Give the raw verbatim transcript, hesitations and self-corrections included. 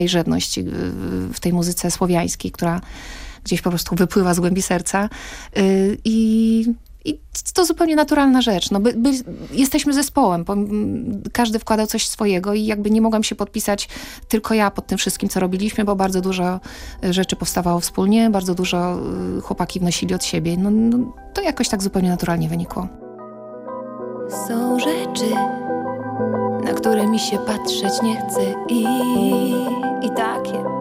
i żywność w tej muzyce słowiańskiej, która gdzieś po prostu wypływa z głębi serca. I, i to zupełnie naturalna rzecz. No, by, by, jesteśmy zespołem. Każdy wkładał coś swojego i jakby nie mogłam się podpisać tylko ja pod tym wszystkim, co robiliśmy, bo bardzo dużo rzeczy powstawało wspólnie, bardzo dużo chłopaki wnosili od siebie. No, no, to jakoś tak zupełnie naturalnie wynikło. Są rzeczy, na które mi się patrzeć nie chce i, i takie